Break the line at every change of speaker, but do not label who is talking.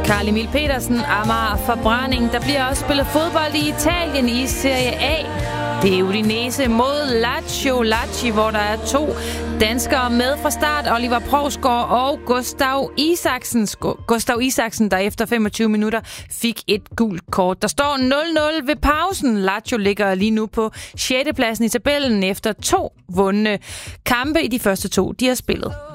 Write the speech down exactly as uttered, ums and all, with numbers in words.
Carl Emil Petersen, Amager Forbrænding. Der bliver også spillet fodbold i Italien i Serie A. Det er Udinese mod Lazio Lazio, hvor der er to danskere med fra start. Oliver Provsgaard og Gustav Isaksen. Gustav Isaksen, der efter femogtyve minutter fik et gult kort. Der står nul nul ved pausen. Lazio ligger lige nu på sjette pladsen i tabellen efter to vundne kampe i de første to, de har spillet.